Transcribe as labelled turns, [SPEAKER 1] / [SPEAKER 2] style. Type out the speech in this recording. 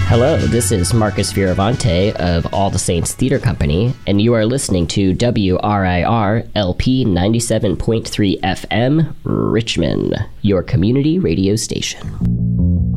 [SPEAKER 1] Hello, this is Marcus Fioravante of All the Saints Theater Company, and you are listening to WRIR LP 97.3 FM, Richmond, your community radio station.